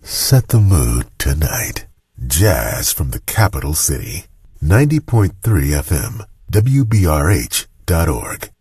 Set the mood tonight. Jazz from the capital city. 90.3 FM, WBRH.org.